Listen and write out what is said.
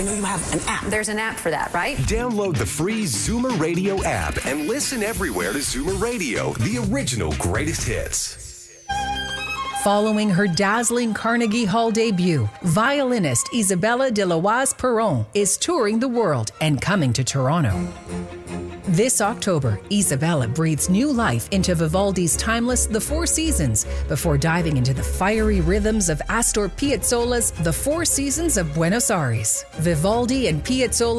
I know you have an app. There's an app for that, right? Download the free Zoomer Radio app and listen everywhere to Zoomer Radio, the original greatest hits. Following her dazzling Carnegie Hall debut, violinist Isabella de Loise Perron is touring the world and coming to Toronto. This October, Isabella breathes new life into Vivaldi's timeless The Four Seasons before diving into the fiery rhythms of Astor Piazzolla's The Four Seasons of Buenos Aires. Vivaldi and Piazzolla